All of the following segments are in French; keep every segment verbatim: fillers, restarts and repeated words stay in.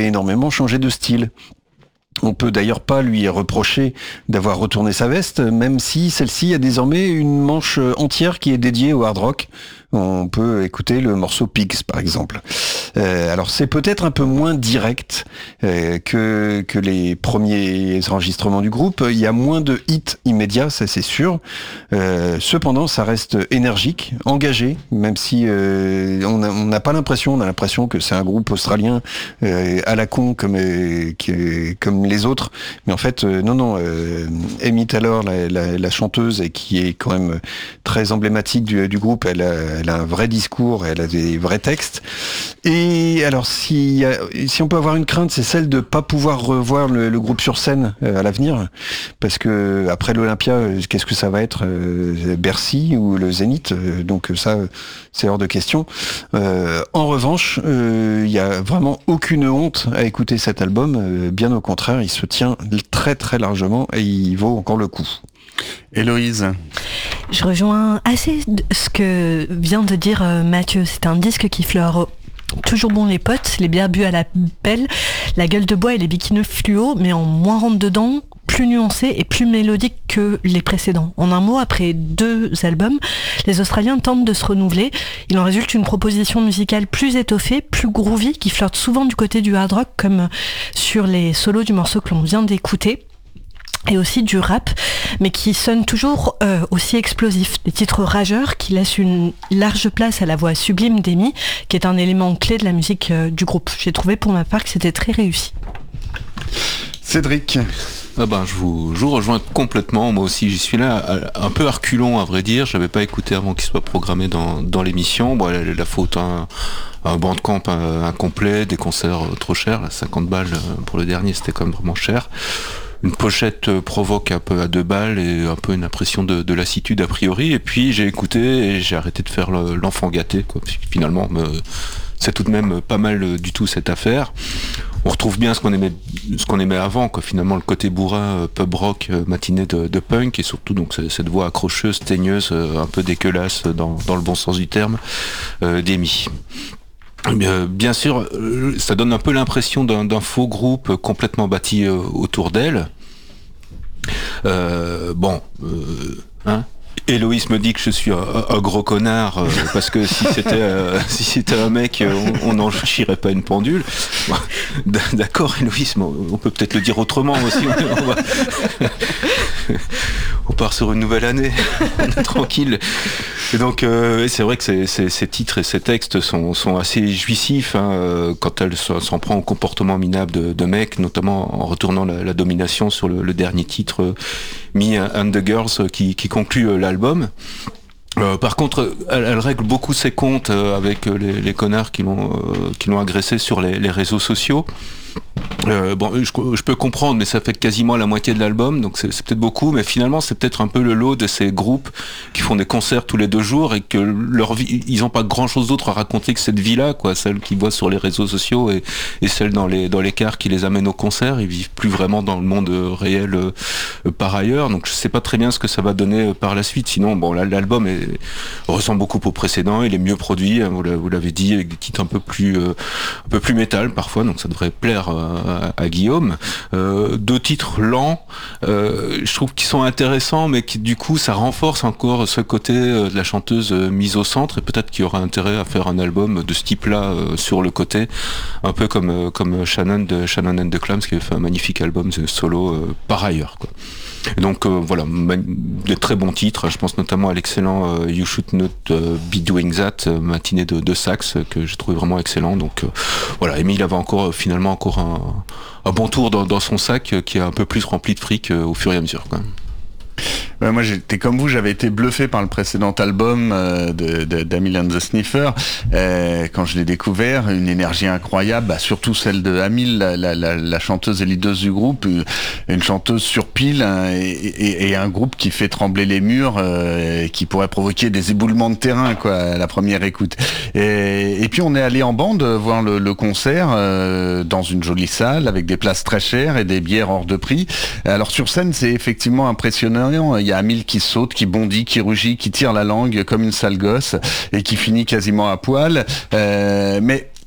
énormément changé de style. On peut d'ailleurs pas lui reprocher d'avoir retourné sa veste, même si celle-ci a désormais une manche entière qui est dédiée au hard rock. On peut écouter le morceau Pigs, par exemple. Euh, alors c'est peut-être un peu moins direct euh, que que les premiers enregistrements du groupe. Il y a moins de hits immédiats, ça c'est sûr. Euh, cependant, ça reste énergique, engagé, même si euh, on n'a pas l'impression, on a l'impression que c'est un groupe australien euh, à la con comme euh, qui, comme les autres. Mais en fait, euh, non, non. Euh, Amy Taylor, la, la, la chanteuse, et qui est quand même très emblématique du, du groupe, elle a, elle a un vrai discours, elle a des vrais textes. Et alors, si, si on peut avoir une crainte, c'est celle de pas pouvoir revoir le, le groupe sur scène euh, à l'avenir, parce que après l'Olympia, qu'est-ce que ça va être, euh, Bercy ou le Zénith, euh, donc ça, c'est hors de question. Euh, en revanche, il euh, y a vraiment aucune honte à écouter cet album, euh, bien au contraire, il se tient très très largement et il vaut encore le coup. Héloïse. Je rejoins assez ce que vient de dire Mathieu. C'est un disque qui fleure toujours bon les potes, les bières bues à la pelle, la gueule de bois et les biquineux fluo, mais en moins rentre dedans, plus nuancé et plus mélodique que les précédents. En un mot, après deux albums, les Australiens tentent de se renouveler. Il en résulte une proposition musicale plus étoffée, plus groovy, qui flirte souvent du côté du hard rock, comme sur les solos du morceau que l'on vient d'écouter. Et aussi du rap, mais qui sonne toujours euh, aussi explosif. Des titres rageurs qui laissent une large place à la voix sublime d'Amy, qui est un élément clé de la musique euh, du groupe. J'ai trouvé pour ma part que c'était très réussi. Cédric. Ah ben, je vous, je vous rejoins complètement. Moi aussi, j'y suis là, un peu à reculons, à vrai dire. Je l'avais pas écouté avant qu'il soit programmé dans, dans l'émission. Bon, la, la faute, un, un bandcamp incomplet, des concerts trop chers, cinquante balles pour le dernier, c'était quand même vraiment cher. Une pochette provoque un peu à deux balles et un peu une impression de, de lassitude a priori. Et puis j'ai écouté et j'ai arrêté de faire le, l'enfant gâté, quoi. Parce que finalement, me, c'est tout de même pas mal du tout cette affaire. On retrouve bien ce qu'on aimait, ce qu'on aimait avant, quoi. Finalement, le côté bourrin, pub rock, matinée de, de punk, et surtout donc cette voix accrocheuse, teigneuse, un peu dégueulasse dans, dans le bon sens du terme, euh, d'Amy. Bien, bien sûr, ça donne un peu l'impression d'un, d'un faux groupe complètement bâti euh, autour d'elle. Euh, bon, euh, hein Héloïse me dit que je suis un, un gros connard euh, parce que si c'était euh, si c'était un mec, on n'en chierait pas une pendule. Bon, d'accord, Héloïse, on peut peut-être le dire autrement aussi. On, va... on part sur une nouvelle année, on est tranquille. Et donc, euh, c'est vrai que ces, ces, ces titres et ces textes sont, sont assez jouissifs hein, quand elle s'en prend au comportement minable de, de mecs, notamment en retournant la, la domination sur le, le dernier titre, Me and the Girls, qui, qui conclut l'album. Euh, par contre, elle, elle règle beaucoup ses comptes euh, avec les, les connards qui l'ont, euh, qui l'ont agressé sur les, les réseaux sociaux. Euh, bon, je, je peux comprendre, mais ça fait quasiment la moitié de l'album, donc c'est, c'est peut-être beaucoup, mais finalement c'est peut-être un peu le lot de ces groupes qui font des concerts tous les deux jours et que leur vie, ils n'ont pas grand-chose d'autre à raconter que cette vie-là, quoi, celle qu'ils voient sur les réseaux sociaux et, et celle dans les dans les cars qui les amènent au concert. Ils vivent plus vraiment dans le monde réel euh, euh, par ailleurs, donc je sais pas très bien ce que ça va donner euh, par la suite. Sinon, bon, là, l'album est, ressemble beaucoup au précédent, il est mieux produit, hein, vous, vous l'avez dit, avec des titres un peu plus euh, un peu plus métal parfois, donc ça devrait plaire euh, À, à Guillaume. Euh, deux titres lents, euh, je trouve qu'ils sont intéressants, mais qui du coup ça renforce encore ce côté euh, de la chanteuse euh, mise au centre, et peut-être qu'il y aura intérêt à faire un album de ce type-là euh, sur le côté, un peu comme euh, comme Shannon de Shannon and the Clams qui avait fait un magnifique album solo euh, par ailleurs, quoi. Et donc euh, voilà, des très bons titres. Je pense notamment à l'excellent euh, You Should Not euh, Be Doing That, euh, matinée de, de sax, euh, que j'ai trouvé vraiment excellent. Donc euh, voilà, Émile avait encore euh, finalement encore un, un bon tour dans, dans son sac euh, qui est un peu plus rempli de fric euh, au fur et à mesure, quoi. Ouais, moi j'étais comme vous, j'avais été bluffé par le précédent album euh, de, de d'Amil and the Sniffer euh, quand je l'ai découvert, une énergie incroyable, bah, surtout celle de Amil, la, la, la, la chanteuse et leaduse du groupe, une chanteuse sur pile, hein, et, et, et un groupe qui fait trembler les murs, euh, qui pourrait provoquer des éboulements de terrain, quoi, à la première écoute. Et, et puis on est allé en bande voir le, le concert euh, dans une jolie salle avec des places très chères et des bières hors de prix. Alors sur scène, c'est effectivement impressionnant. Il y a Amil qui saute, qui bondit, qui rugit, qui tire la langue comme une sale gosse et qui finit quasiment à poil. Euh, mais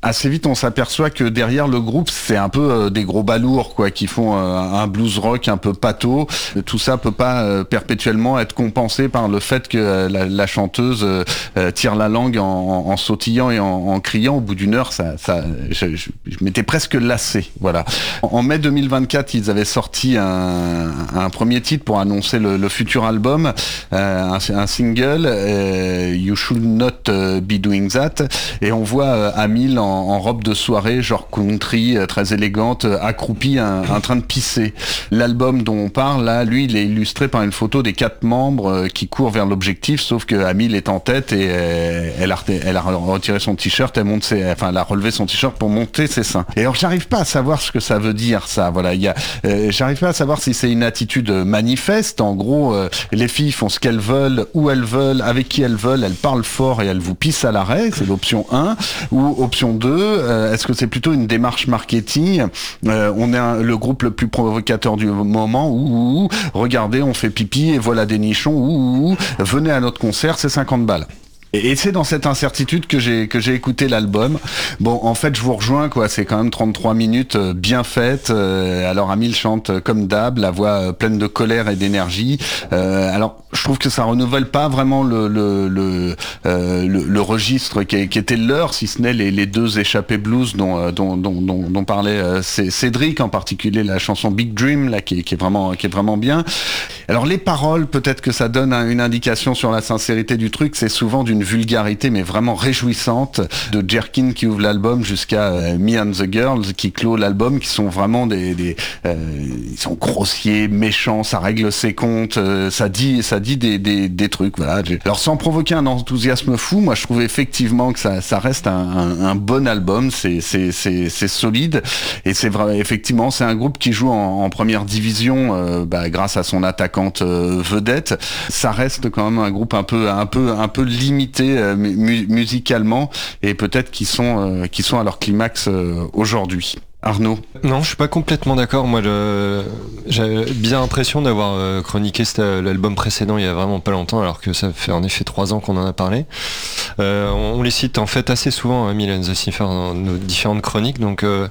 assez vite on s'aperçoit que derrière le groupe c'est un peu euh, des gros balourds quoi, qui font euh, un blues rock un peu pâteau. Tout ça peut pas euh, perpétuellement être compensé par le fait que euh, la, la chanteuse euh, euh, tire la langue en, en, en sautillant et en, en criant. Au bout d'une heure, ça, ça, je, je, je m'étais presque lassé. Voilà. En, en mai deux mille vingt-quatre, ils avaient sorti un, un premier titre pour annoncer le, le futur album, euh, un, un single, euh, You Should Not Be Doing That, et on voit euh, Amil en, en robe de soirée, genre country, euh, très élégante, euh, accroupie, un, en train de pisser. L'album dont on parle, là, lui, il est illustré par une photo des quatre membres euh, qui courent vers l'objectif, sauf que Amil est en tête et euh, elle, a, elle a retiré son t-shirt, elle monte ses, enfin, elle a relevé son t-shirt pour monter ses seins. Et alors, j'arrive pas à savoir ce que ça veut dire, ça. Voilà, il y a, euh, j'arrive pas à savoir si c'est une attitude manifeste. En gros, euh, les filles font ce qu'elles veulent, où elles veulent, avec qui elles veulent, elles parlent fort et elles vous pissent à l'arrêt. C'est l'option un. Ou option deux, euh, est-ce que c'est plutôt une démarche marketing? euh, On est un, le groupe le plus provocateur du moment. Ouh, ouh, regardez, on fait pipi et voilà des nichons. Ouh, ouh, venez à notre concert, c'est cinquante balles. Et c'est dans cette incertitude que j'ai que j'ai écouté l'album. Bon, en fait, je vous rejoins, quoi. C'est quand même trente-trois minutes bien faites. Euh, alors, Amil chante comme d'hab, la voix pleine de colère et d'énergie. Euh, alors, je trouve que ça renouvelle pas vraiment le le le euh, le, le registre qui, qui était leur, si ce n'est les, les deux échappées blues dont dont dont dont, dont parlait euh, Cédric, en particulier la chanson Big Dream, là, qui, qui est vraiment qui est vraiment bien. Alors, les paroles, peut-être que ça donne une indication sur la sincérité du truc. C'est souvent d'une vulgarité mais vraiment réjouissante, de Jerkin qui ouvre l'album jusqu'à euh, Me and the Girls qui clôt l'album, qui sont vraiment des, des euh, ils sont grossiers, méchants, ça règle ses comptes, euh, ça dit ça dit des, des, des trucs, voilà. Alors sans provoquer un enthousiasme fou, moi je trouve effectivement que ça, ça reste un, un, un bon album, c'est, c'est, c'est, c'est solide et c'est vrai, effectivement c'est un groupe qui joue en, en première division euh, bah, grâce à son attaquante euh, vedette. Ça reste quand même un groupe un peu un peu un peu limité euh, mu- musicalement et peut-être qu'ils sont euh, qu'ils sont à leur climax euh, aujourd'hui. Arnaud? Non, je suis pas complètement d'accord. Moi, le... j'ai bien l'impression d'avoir euh, chroniqué cet, l'album précédent il y a vraiment pas longtemps, alors que ça fait en effet trois ans qu'on en a parlé. Euh, on, on les cite en fait assez souvent, Amil and the Sniffers, dans nos différentes chroniques, donc euh,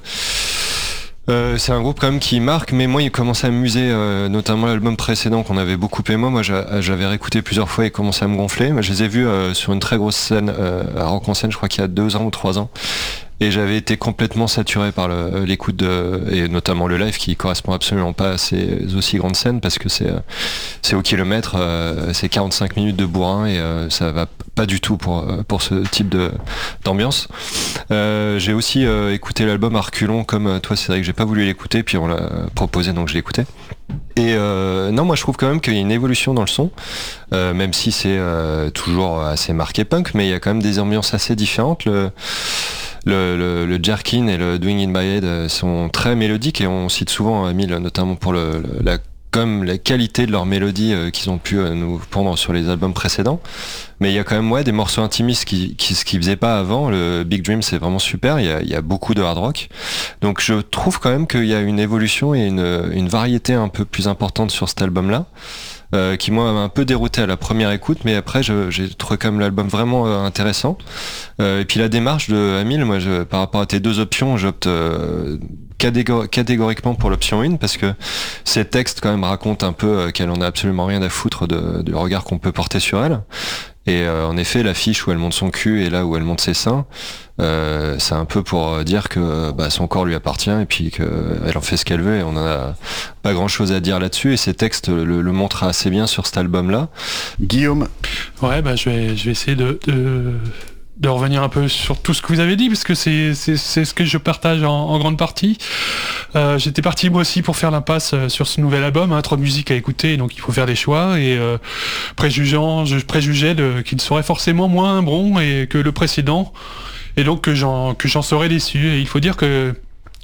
Euh, c'est un groupe quand même qui marque, mais moi il commence à m'amuser, euh, notamment l'album précédent qu'on avait beaucoup aimé. Moi j'a, j'avais réécouté plusieurs fois et commençait à me gonfler. Moi, je les ai vus euh, sur une très grosse scène euh, à Rock en Seine, je crois qu'il y a deux ans ou trois ans. Et j'avais été complètement saturé par le, l'écoute de, et notamment le live qui correspond absolument pas à ces aussi grandes scènes parce que c'est, c'est au kilomètre, euh, c'est quarante-cinq minutes de bourrin et euh, ça va pas du tout pour, pour ce type de, d'ambiance. Euh, j'ai aussi euh, écouté l'album Arculon comme toi Cédric, j'ai pas voulu l'écouter puis on l'a proposé donc je l'ai écouté. Et euh, non, moi je trouve quand même qu'il y a une évolution dans le son, euh, même si c'est euh, toujours assez marqué punk, mais il y a quand même des ambiances assez différentes. Le, Le, le, le Jerkin et le Doing in My Head sont très mélodiques et on cite souvent Amil notamment pour le, le, la, comme la qualité de leur mélodie euh, qu'ils ont pu euh, nous pondre sur les albums précédents. Mais il y a quand même ouais, des morceaux intimistes qui, qui, ce qu'ils faisaient pas avant. Le Big Dream c'est vraiment super, il y a, il y a beaucoup de hard rock. Donc je trouve quand même qu'il y a une évolution et une, une variété un peu plus importante sur cet album-là. Euh, qui moi m'a un peu dérouté à la première écoute, mais après je, j'ai trouvé quand même l'album vraiment euh, intéressant. Euh, et puis la démarche de Amil, moi je, par rapport à tes deux options, j'opte euh, catégor- catégoriquement pour l'option un parce que ces textes quand même racontent un peu euh, qu'elle en a absolument rien à foutre de, du regard qu'on peut porter sur elle. Et euh, en effet, l'affiche où elle monte son cul et là où elle monte ses seins, euh, c'est un peu pour dire que bah, son corps lui appartient et puis qu'elle en fait ce qu'elle veut et on en a pas grand chose à dire là-dessus et ces textes le, le montrent assez bien sur cet album-là. Guillaume? Ouais, bah je vais, je vais essayer de, de, de revenir un peu sur tout ce que vous avez dit parce que c'est, c'est, c'est ce que je partage en, en grande partie. Euh, j'étais parti moi aussi pour faire l'impasse sur ce nouvel album, hein, trop de musique à écouter, donc il faut faire des choix et euh, préjugeant, je préjugeais de, qu'il serait forcément moins bon et que le précédent et donc que j'en, que j'en serais déçu. Et il faut dire que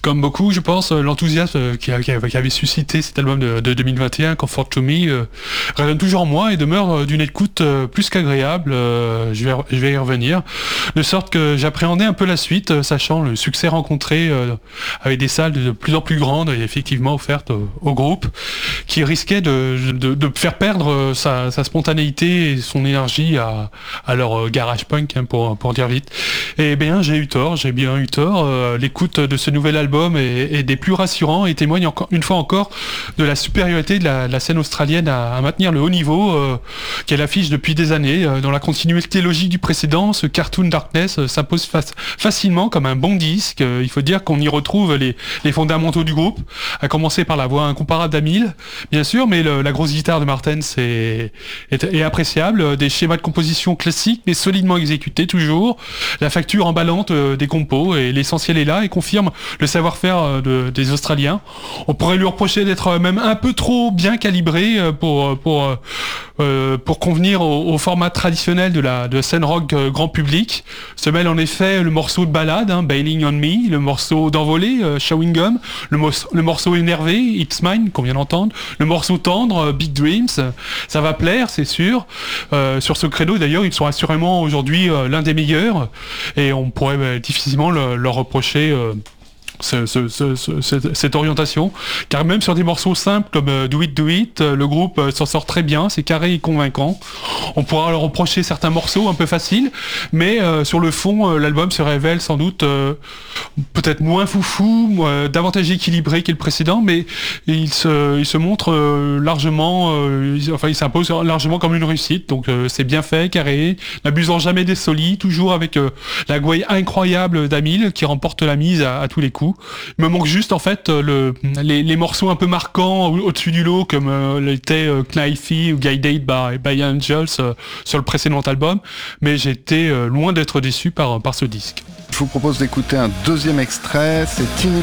Comme beaucoup, je pense, l'enthousiasme qui, a, qui avait suscité cet album de, de deux mille vingt et un, Comfort to Me, euh, résonne toujours en moi et demeure d'une écoute euh, plus qu'agréable. Euh, je, vais, je vais y revenir. De sorte que j'appréhendais un peu la suite, euh, sachant le succès rencontré euh, avec des salles de plus en plus grandes et effectivement offertes au, au groupe, qui risquait de, de, de faire perdre sa, sa spontanéité et son énergie à, à leur garage punk, hein, pour, pour dire vite. Et bien, j'ai eu tort, j'ai bien eu tort. Euh, l'écoute de ce nouvel album est, est des plus rassurants et témoigne encore, une fois encore de la supériorité de la, de la scène australienne à, à maintenir le haut niveau euh, qu'elle affiche depuis des années. Euh, dans la continuité logique du précédent, ce Cartoon Darkness euh, s'impose fa- facilement comme un bon disque. Euh, il faut dire qu'on y retrouve les, les fondamentaux du groupe, à commencer par la voix incomparable d'Amil, bien sûr, mais le, la grosse guitare de Martens est, est, est appréciable. Des schémas de composition classiques, mais solidement exécutés toujours. La facture emballante euh, des compos, et l'essentiel est là et confirme le savoir-faire de, des Australiens. On pourrait lui reprocher d'être même un peu trop bien calibré pour, pour, euh, pour convenir au, au format traditionnel de la, de la scène rock grand public. Se mêle en effet le morceau de ballade, hein, Bailing on Me, le morceau d'envolée, euh, Chewing Gum, le, mo- le morceau énervé, It's Mine, qu'on vient d'entendre, le morceau tendre, Big Dreams. Ça va plaire, c'est sûr. Euh, sur ce credo, d'ailleurs, ils sont assurément aujourd'hui euh, l'un des meilleurs, et on pourrait euh, difficilement le, leur reprocher euh, Ce, ce, ce, ce, cette, cette orientation, car même sur des morceaux simples comme euh, Do It Do It, euh, le groupe euh, s'en sort très bien, c'est carré et convaincant. On pourra leur reprocher certains morceaux un peu faciles, mais euh, sur le fond, euh, l'album se révèle sans doute euh, peut-être moins foufou, euh, davantage équilibré que le précédent, mais il se, il se montre euh, largement, euh, il, enfin il s'impose largement comme une réussite, donc euh, c'est bien fait, carré, n'abusant jamais des solis, toujours avec euh, la gouaille incroyable d'Amil qui remporte la mise à, à tous les coups. Il me manque juste en fait le, les, les morceaux un peu marquants au- au-dessus du lot, comme euh, l'était euh, Knifey ou Guided by, by Angels euh, sur le précédent album, mais j'étais euh, loin d'être déçu par, par ce disque. Je vous propose d'écouter un deuxième extrait, c'est Teeny